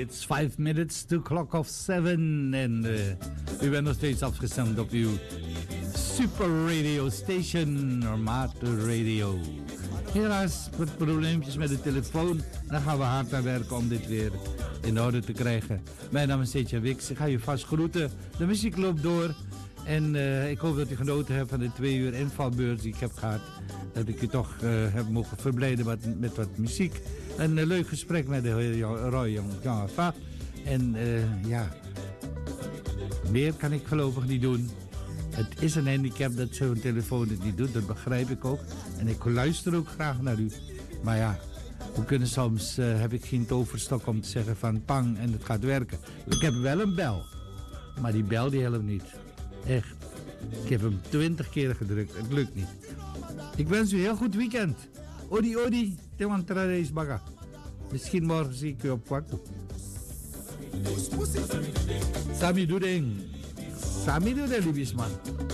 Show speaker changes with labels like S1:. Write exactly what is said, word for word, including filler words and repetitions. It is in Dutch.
S1: It's five minutes to clock of seven. En uh, u bent nog steeds afgestemd op uw super radio station, Normato Radio. Helaas, wat probleempjes met de telefoon. Dan gaan we hard aan werken om dit weer in orde te krijgen. Mijn naam is Etienne Wicks. Ik ga je vast groeten. De muziek loopt door. En uh, ik hoop dat u genoten hebt van de twee uur invalbeurt die ik heb gehad. Dat ik u toch uh, heb mogen verblijden met, met wat muziek. Een uh, leuk gesprek met de heer Roy Jongefa. En uh, ja, meer kan ik voorlopig niet doen. Het is een handicap dat zo'n telefoon het niet doet, dat begrijp ik ook. En ik luister ook graag naar u. Maar ja, we kunnen soms, uh, heb ik geen toverstok om te zeggen van pang en het gaat werken. Ik heb wel een bel, maar die bel die helpt niet. Echt. Ik heb hem twintig keer gedrukt, het lukt niet. Ik wens u een heel goed weekend. Odi odi, te wantrare is baga. Misschien morgen zie ik u op Kwaku. Sami doe ding. Sami doe de libisman.